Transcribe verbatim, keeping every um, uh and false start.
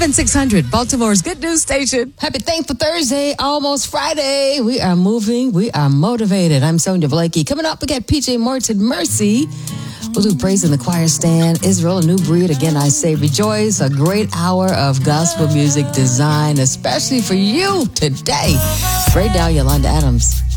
F M six hundred, Baltimore's good news station. Happy Thankful Thursday, almost Friday. We are moving. We are motivated. I'm Sonia Blakey. Coming up, we got P J Morton, Mercy. We'll do praise in the choir stand. Israel, a new breed. Again, I say rejoice. A great hour of gospel music design, especially for you today. Right now, Yolanda Adams.